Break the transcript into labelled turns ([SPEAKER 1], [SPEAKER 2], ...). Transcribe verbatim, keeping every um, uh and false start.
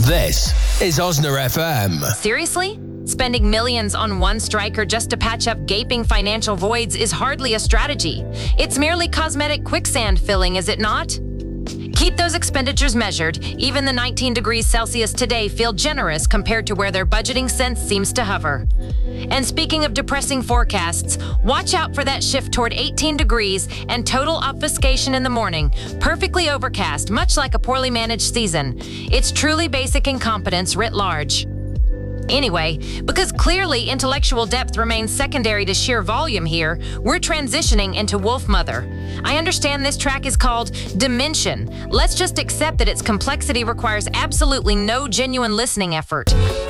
[SPEAKER 1] This is Osner F M.
[SPEAKER 2] Seriously? Spending millions on one striker just to patch up gaping financial voids is hardly a strategy. It's merely cosmetic quicksand filling, is it not? Keep those expenditures measured. Even the nineteen degrees Celsius today feel generous compared to where their budgeting sense seems to hover. And speaking of depressing forecasts, watch out for that shift toward eighteen degrees and total obfuscation in the morning. Perfectly overcast, much like a poorly managed season. It's truly basic incompetence writ large. Anyway, because clearly intellectual depth remains secondary to sheer volume here, we're transitioning into Wolfmother. I understand this track is called Dimension. Let's just accept that its complexity requires absolutely no genuine listening effort.